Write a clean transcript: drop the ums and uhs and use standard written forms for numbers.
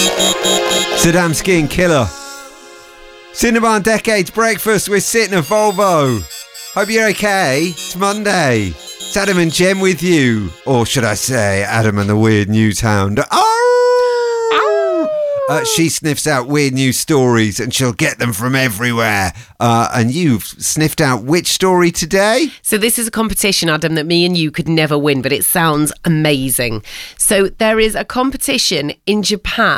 Saddam Skin Killer. Cinnabon Decades Breakfast with Sit in a Volvo. Hope you're okay. It's Monday. It's Adam and Jem with you. Or should I say Adam and the Weird News Hound. She sniffs out weird news stories and she'll get them from everywhere. And you've sniffed out which story today? So this is a competition, Adam, that me and you could never win, but it sounds amazing. So there is a competition in Japan